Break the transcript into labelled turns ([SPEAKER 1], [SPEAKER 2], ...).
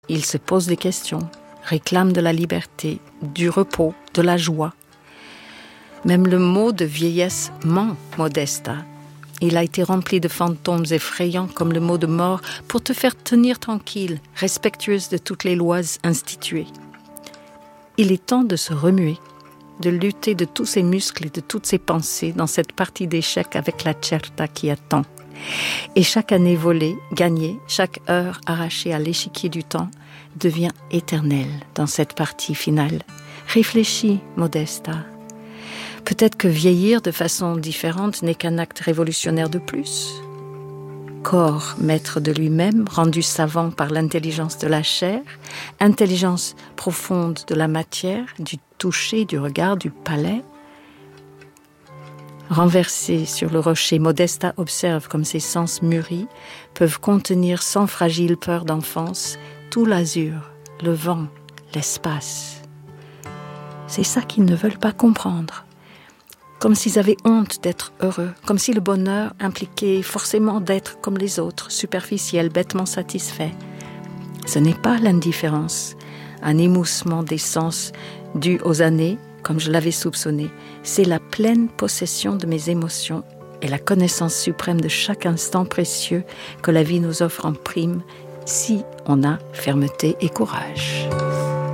[SPEAKER 1] il se pose des questions, réclame de la liberté, du repos, de la joie. Même le mot de vieillesse ment, Modesta. Il a été rempli de fantômes effrayants comme le mot de mort pour te faire tenir tranquille, respectueuse de toutes les lois instituées. Il est temps de se remuer, de lutter de tous ses muscles et de toutes ses pensées dans cette partie d'échecs avec la certa qui attend. Et chaque année volée, gagnée, chaque heure arrachée à l'échiquier du temps devient éternelle dans cette partie finale. Réfléchis, Modesta. Peut-être que vieillir de façon différente n'est qu'un acte révolutionnaire de plus. Corps maître de lui-même, rendu savant par l'intelligence de la chair, intelligence profonde de la matière, du toucher, du regard, du palais. Renversé sur le rocher, Modesta observe comme ses sens mûris peuvent contenir sans fragile peur d'enfance tout l'azur, le vent, l'espace. C'est ça qu'ils ne veulent pas comprendre. Comme s'ils avaient honte d'être heureux, comme si le bonheur impliquait forcément d'être comme les autres, superficiel, bêtement satisfait. Ce n'est pas l'indifférence, un émoussement des sens dû aux années, comme je l'avais soupçonné. C'est la pleine possession de mes émotions et la connaissance suprême de chaque instant précieux que la vie nous offre en prime, si on a fermeté et courage.